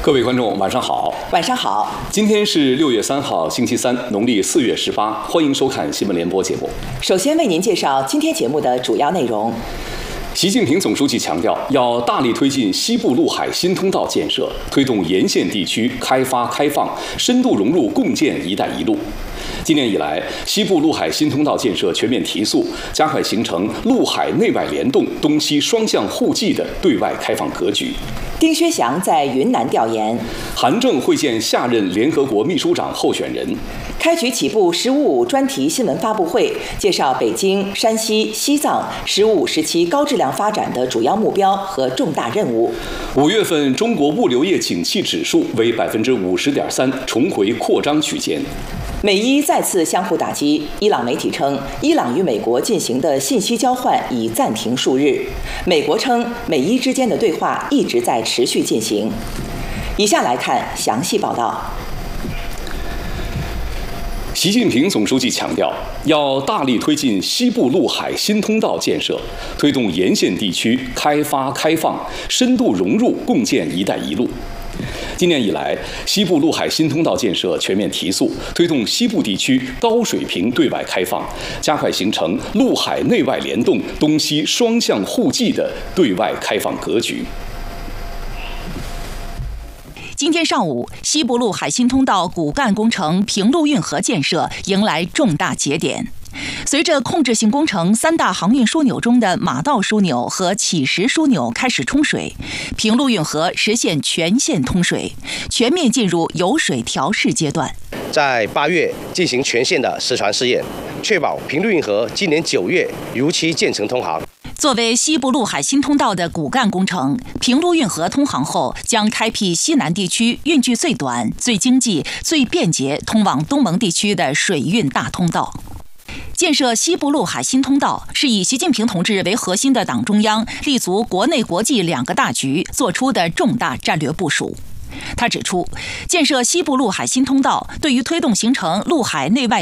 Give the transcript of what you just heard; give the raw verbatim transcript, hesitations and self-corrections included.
各位观众，晚上好。 晚上好。 今天是六月三号，星期三，农历四月十八。欢迎收看新闻联播节目。 首先为您介绍今天节目的主要内容。 习近平总书记强调，要大力推进西部陆海新通道建设，推动沿线地区开发开放，深度融入共建“一带一路”。今年以来，西部陆海新通道建设全面提速，加快形成陆海内外联动、东西双向互济的对外开放格局。 丁薛祥在云南调研。 韩正会见下任联合国秘书长候选人。 开局起步“十五五”专题新闻发布会，介绍北京、山西、西藏“十五五”时期高质量发展的主要目标和重大任务。 五月份中国物流业景气指数为百分之五十点三，重回扩张区间。 美伊再次相互打击，伊朗媒体称，伊朗与美国进行的信息交换已暂停数日。美国称，美伊之间的对话一直在持续进行。以下来看详细报道。 习近平总书记强调，要大力推进西部陆海新通道建设，推动沿线地区开发开放，深度融入共建“一带一路”。今年以来，西部陆海新通道建设全面提速，推动西部地区高水平对外开放，加快形成陆海内外联动、东西双向互济的对外开放格局。 今天上午，西部陆海新通道骨干工程平陆运河建设迎来重大节点。随着控制性工程三大航运枢纽中的马道枢纽和乞石枢纽开始冲水，平陆运河实现全线通水，全面进入油水调试阶段。 在八月进行全线的实船试验，确保平陆运河今年九月如期建成通航。 作为西部陆海新通道的骨干工程，平陆运河通航后将开辟西南地区运距最短、最经济、最便捷通往东盟地区的水运大通道。建设西部陆海新通道是以习近平同志为核心的党中央立足国内国际两个大局做出的重大战略部署。他指出，建设西部陆海新通道对于推动形成陆海内外